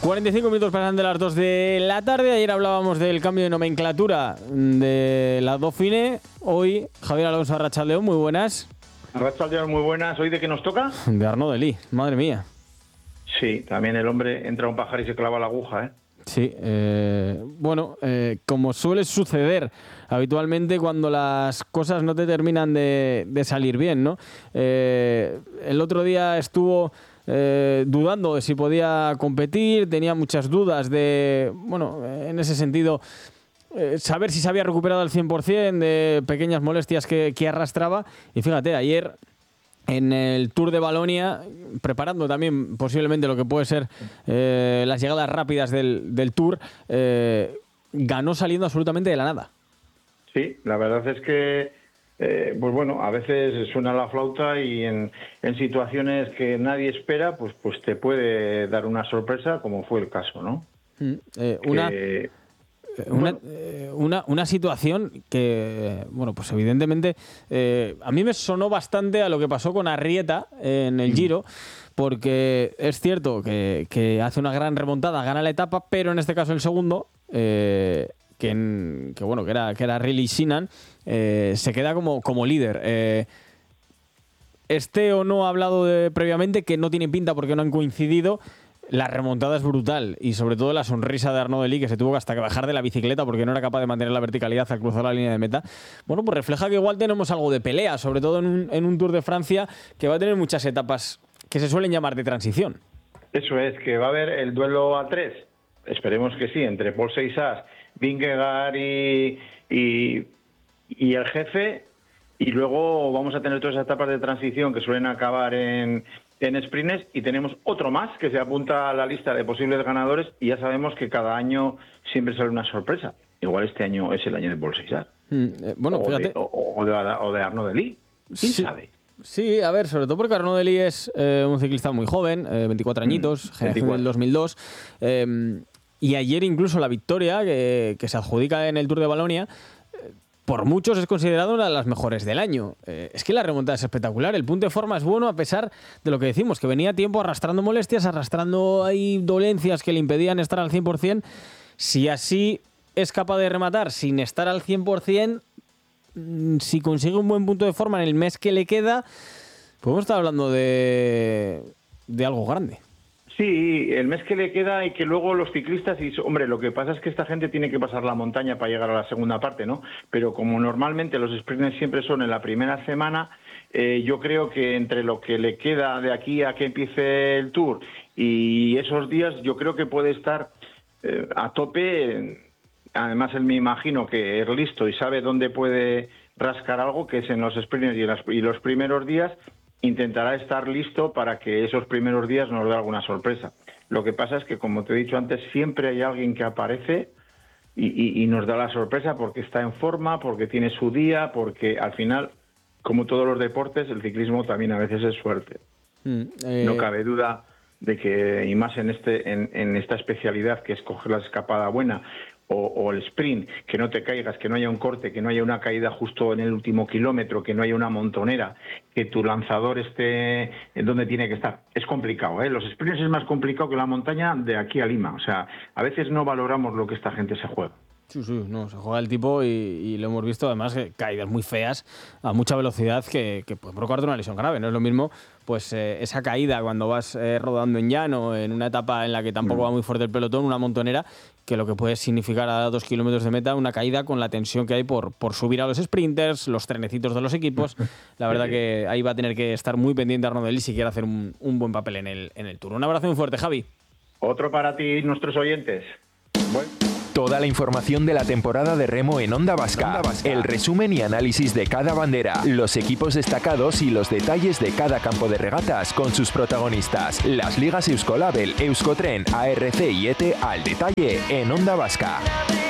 45 minutos pasan de las 2 de la tarde. Ayer hablábamos del cambio de nomenclatura de la Dauphiné. Hoy, Javier Alonso, Arratsaldeon, muy buenas. Arratsaldeon, muy buenas. ¿Hoy de qué nos toca? De Arnaud Dely, madre mía. Sí, también el hombre entra a un pajar y se clava la aguja, ¿eh? Sí, como suele suceder habitualmente cuando las cosas no te terminan de salir bien, ¿no? El otro día estuvo dudando de si podía competir, tenía muchas dudas de, en ese sentido, saber si se había recuperado al 100% de pequeñas molestias que arrastraba. Y fíjate, ayer en el Tour de Valonia, preparando también posiblemente lo que puede ser las llegadas rápidas del Tour, ganó saliendo absolutamente de la nada. Sí, la verdad es que a veces suena la flauta y en situaciones que nadie espera, pues te puede dar una sorpresa, como fue el caso, ¿no? Una situación que, pues evidentemente a mí me sonó bastante a lo que pasó con Arrieta en el Giro, porque es cierto que hace una gran remontada, gana la etapa, pero en este caso el segundo, que era Riley Sinan, se queda como líder. Este o no ha hablado previamente, que no tiene pinta porque no han coincidido. La remontada es brutal y sobre todo la sonrisa de Arnaud Dely, que se tuvo hasta que bajar de la bicicleta porque no era capaz de mantener la verticalidad al cruzar la línea de meta. Pues refleja que igual tenemos algo de pelea, sobre todo en un Tour de Francia que va a tener muchas etapas que se suelen llamar de transición. Eso es, que va a haber el duelo a 3, esperemos que sí, entre Paul Seixas, Vingegaard y el jefe, y luego vamos a tener todas esas etapas de transición que suelen acabar en sprints, y tenemos otro más que se apunta a la lista de posibles ganadores, y ya sabemos que cada año siempre sale una sorpresa. Igual este año es el año de Paul Seixas. Fíjate. O de Arnaud Dely. ¿Quién sabe? Sí, a ver, sobre todo porque Arnaud Dely es un ciclista muy joven, 24 añitos, generación del 2002. Y ayer incluso la victoria que se adjudica en el Tour de Valonia, por muchos es considerado una de las mejores del año. Es que la remontada es espectacular, el punto de forma es bueno a pesar de lo que decimos, que venía tiempo arrastrando molestias, arrastrando ahí dolencias que le impedían estar al 100%. Si así es capaz de rematar sin estar al 100%, si consigue un buen punto de forma en el mes que le queda, podemos estar hablando de algo grande. Sí, el mes que le queda, y que luego los ciclistas, lo que pasa es que esta gente tiene que pasar la montaña para llegar a la segunda parte, ¿no? Pero como normalmente los sprints siempre son en la primera semana, yo creo que entre lo que le queda de aquí a que empiece el Tour y esos días, yo creo que puede estar a tope. Además, él me imagino que es listo y sabe dónde puede rascar algo, que es en los sprints y los primeros días. Intentará estar listo para que esos primeros días nos dé alguna sorpresa. Lo que pasa es que, como te he dicho antes, siempre hay alguien que aparece y nos da la sorpresa porque está en forma, porque tiene su día, porque al final, como todos los deportes, el ciclismo también a veces es suerte. No cabe duda de que, y más en esta especialidad que es coger la escapada buena, o el sprint, que no te caigas, que no haya un corte, que no haya una caída justo en el último kilómetro, que no haya una montonera, que tu lanzador esté en donde tiene que estar. Es complicado, ¿eh? Los sprints es más complicado que la montaña de aquí a Lima. O sea, a veces no valoramos lo que esta gente se juega. Sí, no, se juega el tipo y lo hemos visto, además, caídas muy feas a mucha velocidad que pueden provocarte una lesión grave. No es lo mismo pues esa caída cuando vas rodando en llano, en una etapa en la que tampoco va muy fuerte el pelotón, una montonera, que lo que puede significar a 2 kilómetros de meta una caída con la tensión que hay por subir a los sprinters, los trenecitos de los equipos. La verdad que ahí va a tener que estar muy pendiente Arnaud Dely si quiere hacer un buen papel en el Tour. Un abrazo muy fuerte, Javi. Otro para ti, nuestros oyentes. Bueno. Toda la información de la temporada de remo en Onda Vasca, el resumen y análisis de cada bandera, los equipos destacados y los detalles de cada campo de regatas con sus protagonistas, las ligas Euskolabel, Euskotren, ARC y ETE al detalle en Onda Vasca.